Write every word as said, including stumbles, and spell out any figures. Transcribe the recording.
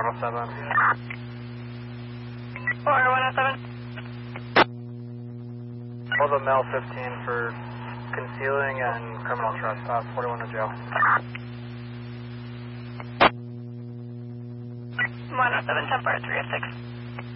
one oh seven. Florida one oh seven. Hold up male fifteen for concealing and criminal trespass, forty-one to jail. one oh seven, ten four, three oh six.